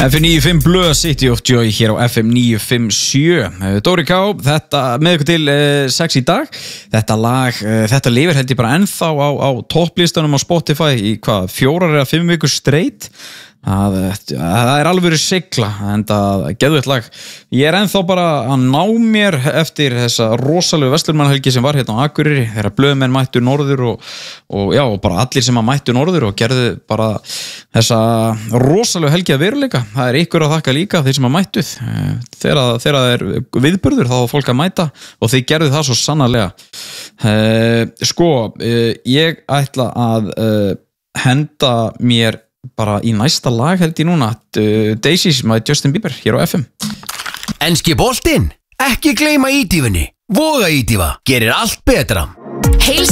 FM 95 Blöð City of Joy hér á FM 957 Dóri K, þetta með ykkur til 6 í dag. Þetta lag, þetta lifir held ég bara ennþá á topplistanum á Spotify í 4 eða 5 vikur straight. Það alveg sigla en það geðveikt lag. Ég ennþá bara að ná mér eftir þessa rosalegu verslunarmannahelgi sem var hérna á Akureyri þegar blöðmenn mættu norður og bara allir sem að mættu norður og gerðu bara þessa rosalegu helgi að veruleika. Það ykkur að þakka líka þeir sem að mættuð. Þegar það viðburður þá fólk að mæta og þeir gerðu það svo sannarlega. Ég ætla að henda mér bara í næsta lag held ég núna Daisies með Justin Bieber hér á FM. Enski boltinn, ekki gleyma ídýfunni. Voga ídýfa, gerir allt betra.